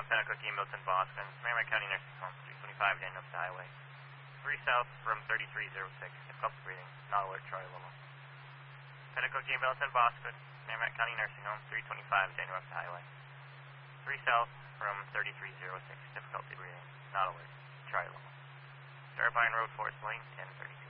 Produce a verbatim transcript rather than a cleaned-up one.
Pennacook Milton, Boston. Merrimack County Nursing Home, three twenty-five, Daniel Vista Highway. three south from thirty-three oh six. Difficulty breathing. Not alert, Charlie level. Pennacook Milton, Boston. Merrimack County Nursing Home, three twenty-five, Daniel Vista Highway. three south from thirty-three oh six. Difficulty breathing. Not alert, Charlie level. Irvine Road, Forest Lane, ten thirty-two.